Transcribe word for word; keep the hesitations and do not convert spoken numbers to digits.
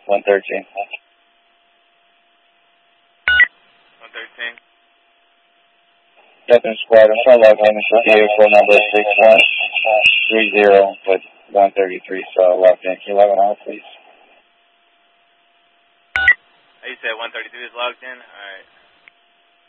one thirteen. one thirteen. Nothing squad, I'm trying to log in with vehicle number six one three zero with one thirty-three, so logged in. Can you log on out, please? Oh, you said one thirty-three is logged in? Alright.